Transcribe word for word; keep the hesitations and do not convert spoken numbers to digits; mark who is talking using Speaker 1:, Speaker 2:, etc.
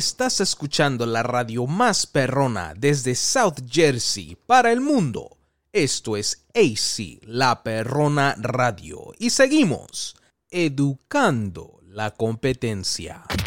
Speaker 1: Estás escuchando la radio más perrona desde South Jersey para el mundo. Esto es A C, La Perrona Radio. Y seguimos educando la competencia.